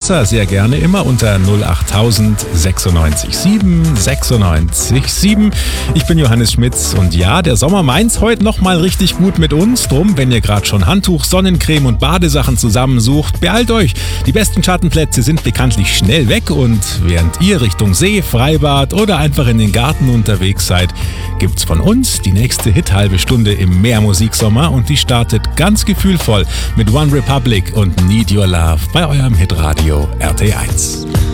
Wasser sehr gerne immer unter 08000 96 7 96 7. Ich bin Johannes Schmitz und ja, der Sommer meint's heute nochmal richtig gut mit uns. Drum, wenn ihr gerade schon Handtuch, Sonnencreme und Badesachen zusammensucht, beeilt euch. Die besten Schattenplätze sind bekanntlich schnell weg und während ihr Richtung See, Freibad oder einfach in den Garten unterwegs seid, gibt's von uns die nächste Hit-halbe Stunde im Meermusiksommer und die startet ganz gefühlvoll mit One Republic und Need Your Love bei eurem Hitradio RT1.